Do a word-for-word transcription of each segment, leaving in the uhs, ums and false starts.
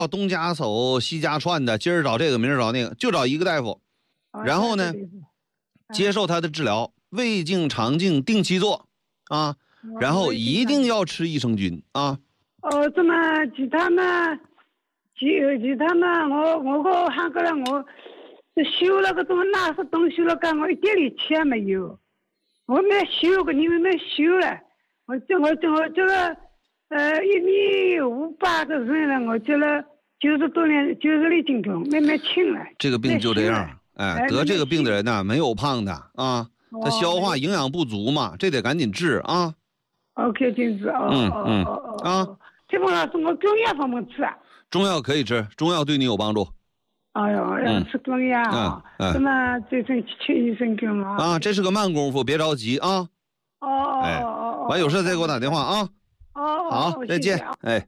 东家走西家串的，今儿找这个，明儿找那个，就找一个大夫，然后呢，接受他的治疗，胃镜、肠镜定期做啊，然后一定要吃益生菌啊。 哦，怎么其他呢？其其他呢？我我个喊过来，我修了个东哪是东西了？干我一点力气也没有，我没修过，你们没修了。我这我这我这个呃一米五八个人了，我这了九十多年九十里斤重，慢慢轻了。 这个病就这样，哎，得这个病的人呢，没有胖的啊，他消化营养不足嘛，这得赶紧治啊。 OK， 禁止哦。 嗯嗯啊。 这个老师，我中药怎么吃啊？ 中药可以吃，中药对你有帮助。 哎呦，要吃中药啊！那么这次去医生给我啊，这是个慢功夫，别着急啊。 哦哦哦哦。 完有事再给我打电话啊。 哦。 好，再见。哎。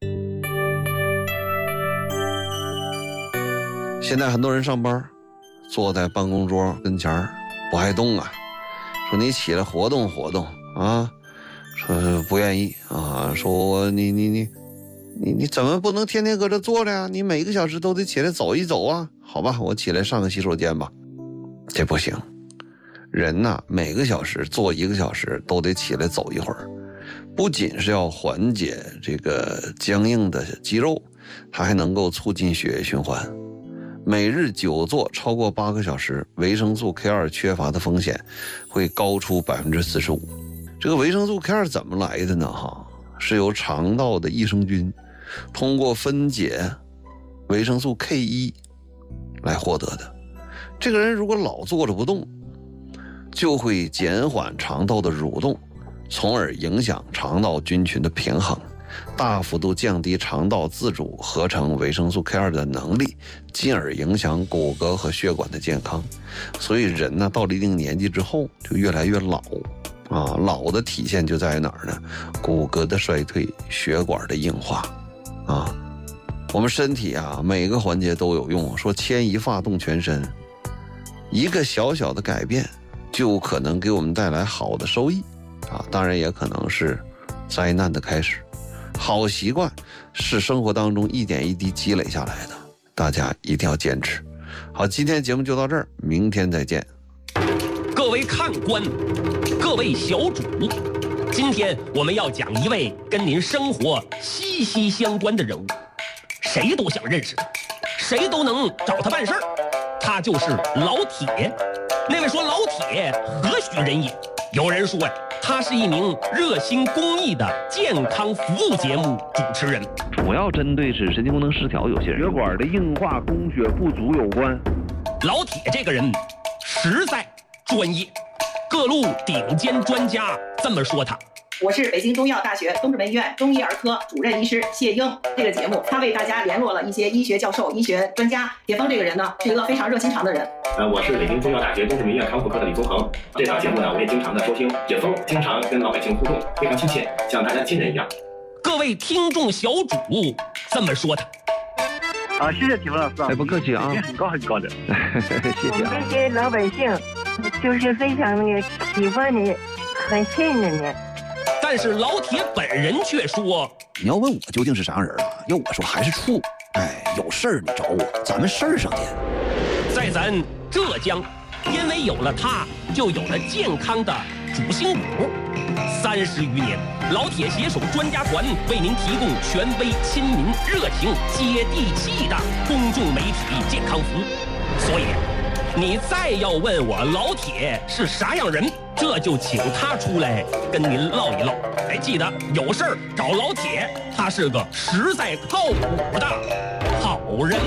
现在很多人上班，坐在办公桌跟前不爱动啊，说你起来活动活动啊。说不愿意啊，说我你你你你你怎么不能天天搁这坐着呀？你每个小时都得起来走一走啊。好吧，我起来上个洗手间吧。这不行，人呐，每个小时坐一个小时都得起来走一会儿，不仅是要缓解这个僵硬的肌肉，它还能够促进血液循环。每日久坐超过八个小时，维生素 K 二 缺乏的风险会高出百分之四十五。这个维生素 K 二 怎么来的呢？哈，是由肠道的益生菌通过分解维生素 K 一 来获得的。这个人如果老坐着不动，就会减缓肠道的蠕动，从而影响肠道菌群的平衡，大幅度降低肠道自主合成维生素 K 二 的能力，进而影响骨骼和血管的健康。所以人呢，到了一定年纪之后就越来越老啊，老的体现就在于哪儿呢？骨骼的衰退，血管的硬化啊。我们身体啊，每个环节都有用，说牵一发动全身，一个小小的改变就可能给我们带来好的收益啊，当然也可能是灾难的开始。好习惯是生活当中一点一滴积累下来的，大家一定要坚持。好，今天节目就到这儿，明天再见。 各位看官，各位小主，今天我们要讲一位跟您生活息息相关的人物，谁都想认识他，谁都能找他办事儿，他就是老铁。那位说老铁何许人也？有人说呀，他是一名热心公益的健康服务节目主持人， 主要针对是神经功能失调有些人血管的硬化、供血不足有关。 老铁这个人实在专业，各路顶尖专家这么说他。 我是北京中医药大学东直门医院中医儿科主任医师谢英。这个节目他为大家联络了一些医学教授、医学专家。铁峰这个人呢，是一个非常热心肠的人。 呃，我是北京中医药大学东直门医院康复科的李宗恒。这档节目呢，我也经常的收听。铁峰经常跟老百姓互动，非常亲切，像大家亲人一样。 各位听众小主这么说他。 啊，谢谢铁峰老师，哎，不客气啊，很高很高的，谢谢啊。 这些老百姓就是非常那个喜欢你，很信任你。 但是老铁本人却说：“ 你要问我究竟是啥样人啊？要我说还是处。哎，有事儿你找我，咱们事儿上见。” 在咱浙江，因为有了他，就有了健康的主心骨。三十余年，老铁携手专家团为您提供权威、亲民、热情、接地气的公众媒体健康服务。所以，你再要问我老铁是啥样人，这就请他出来跟您唠一唠。哎，记得有事儿找老铁，他是个实在靠谱的好人。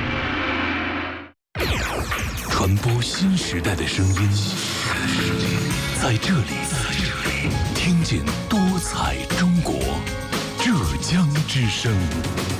传播新时代的声音，在这里，听见多彩中国，浙江之声。